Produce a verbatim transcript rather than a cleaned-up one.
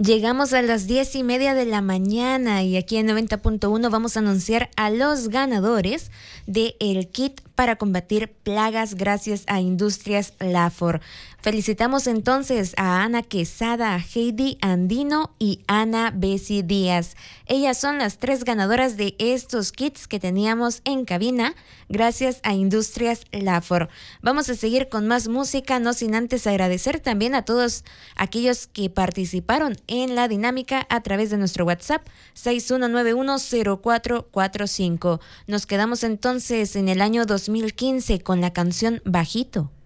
Llegamos a las diez y media de la mañana y aquí en noventa punto uno vamos a anunciar a los ganadores de el kit para combatir plagas gracias a Industrias Lafor. Felicitamos entonces a Ana Quesada, Heidi Andino y Ana Bessi Díaz. Ellas son las tres ganadoras de estos kits que teníamos en cabina gracias a Industrias Lafor. Vamos a seguir con más música, no sin antes agradecer también a todos aquellos que participaron en la dinámica a través de nuestro WhatsApp seis uno nueve uno cero cuatro cuatro cinco. Nos quedamos entonces en el año dos mil quince con la canción Bajito.